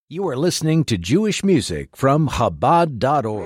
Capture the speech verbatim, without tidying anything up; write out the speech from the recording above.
You are listening to Jewish music from Chabad dot org.